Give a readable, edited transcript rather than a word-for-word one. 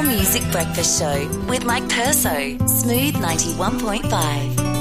Music Breakfast Show with Mike Perso, Smooth 91.5.